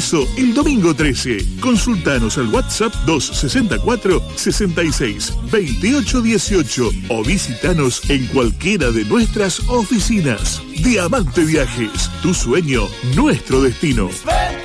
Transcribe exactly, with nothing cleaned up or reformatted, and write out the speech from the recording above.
regreso el domingo trece. Consultanos al WhatsApp dos sesenta y cuatro, sesenta y seis, veintiocho dieciocho o visitanos en cualquiera de nuestras oficinas. Diamante Viajes, tu sueño, nuestro destino.